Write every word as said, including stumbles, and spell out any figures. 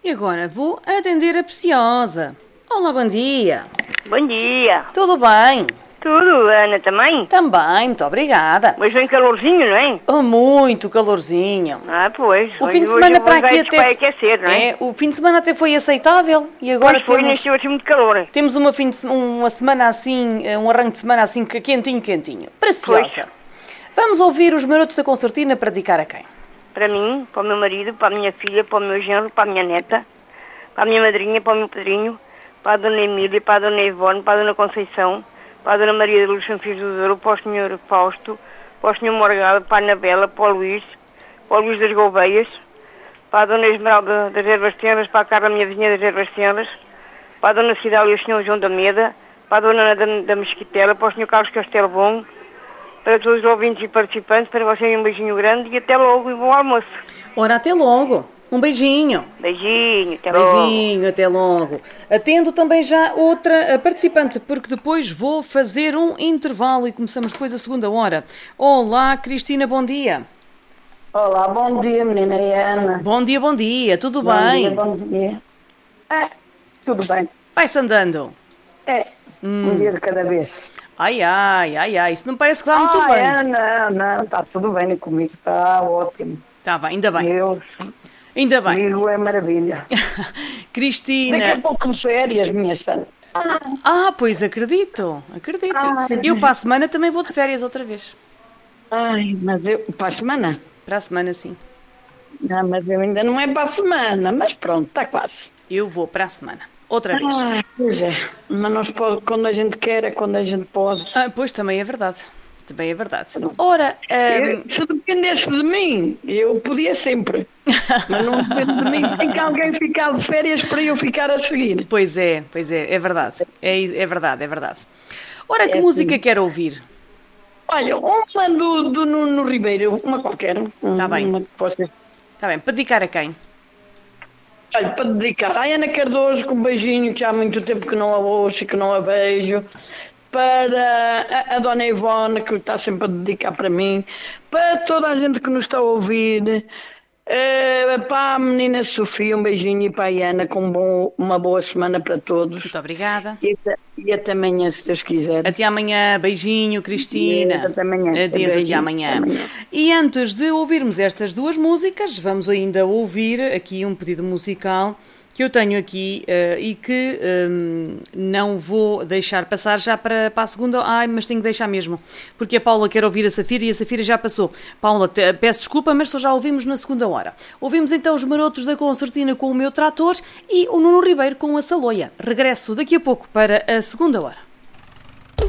E agora vou atender a Preciosa. Olá, bom dia. Bom dia. Tudo bem? Tudo, Ana, também? Também, muito obrigada. Mas vem calorzinho, não é? Oh, muito calorzinho. Ah, pois. O hoje, fim de semana hoje para aqui vai, até... vai aquecer, não é? é? O fim de semana até foi aceitável e agora Pois foi, temos... não estive assim muito calor. Temos uma, fim de... se- uma semana assim, um arranque de semana assim, que quentinho, quentinho. Preciosa. Pois. Vamos ouvir os marotos da concertina para dedicar a quem? Para mim, para o meu marido, para a minha filha, para o meu genro, para a minha neta, para a minha madrinha, para o meu padrinho, para a dona Emília, para a dona Ivone, para a dona Conceição, para a dona Maria de Luz Santos do Douro, para o senhor Fausto, para o senhor Morgado, para a Anabela, para o Luís, para o Luís das Gouveias, para a dona Esmeralda das Ervas Tenras, para a Carla, minha vizinha das Ervas Tenras, para a dona Cidália e o senhor João da Meda, para a dona Ana da, da Mesquitela, para o senhor Carlos Castelo Bom, para todos os ouvintes e participantes, para vocês um beijinho grande e até logo e bom almoço. Ora, até logo. Um beijinho. Beijinho, até logo. Beijinho, até logo. Atendo também já outra participante, porque depois vou fazer um intervalo e começamos depois a segunda hora. Olá, Cristina, bom dia. Olá, bom dia, menina Ana. Bom dia, bom dia, tudo Bom bem? dia, bom dia. É, tudo bem. Vai-se andando. É, um dia de cada vez. Ai, ai, ai, ai, isso não parece que vai muito ah, bem. É, não, não, está tudo bem comigo, está ótimo. Está bem, ainda bem. Deus, Ainda bem. comigo é maravilha. Cristina. Daqui a pouco de férias, minha santa. Ah, pois acredito, acredito. Ai. Eu para a semana também vou de férias outra vez. Ai, mas eu, para a semana? Para a semana, sim. Não, mas eu ainda não é para a semana, mas pronto, está quase. Eu vou para a semana. Outra vez. Ah, pois é, mas não se pode, quando a gente quer, é quando a gente pode. Ah, pois, também é verdade. Também é verdade. Ora, Eu, ahm, se dependesse de mim, eu podia sempre. Mas não depende de mim. Tem que alguém ficar de férias para eu ficar a seguir. pois é, pois é, é verdade. É, is- é verdade, é verdade. Ora, que É música assim. quer ouvir? Olha, uma do, do Nuno Ribeiro, uma qualquer. Tá bem. Uma que vocês... Está bem, para dedicar a quem? Olha, para dedicar à Ana Cardoso, com um beijinho, que há muito tempo que não a ouço e que não a vejo. Para a, a Dona Ivone, que está sempre a dedicar para mim. Para toda a gente que nos está a ouvir. Eh, para a menina Sofia, um beijinho. E para a Ana, com um bom, uma boa semana para todos. Muito obrigada. E até, e até amanhã, se Deus quiser. Até amanhã, beijinho, Cristina. Até amanhã. Adeus, até Beijinho, amanhã. até amanhã. E antes de ouvirmos estas duas músicas, vamos ainda ouvir aqui um pedido musical que eu tenho aqui eh, e que hum, não vou deixar passar já para, para a segunda. Ai, mas tenho que deixar mesmo, porque a Paula quer ouvir a Safira e a Safira já passou. Paula, te- peço desculpa, mas só já ouvimos na segunda hora. Ouvimos então os marotos da concertina com o meu trator e o Nuno Ribeiro com a Saloia. Regresso daqui a pouco para a segunda hora.